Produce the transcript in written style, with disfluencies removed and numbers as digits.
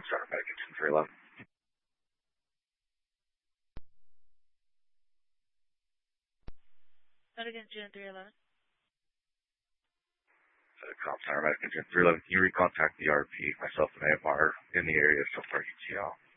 Center Medic 311. Medic 311. Center Medic 311. Can you recontact the RP? Myself and AMR in the area so far, UTL.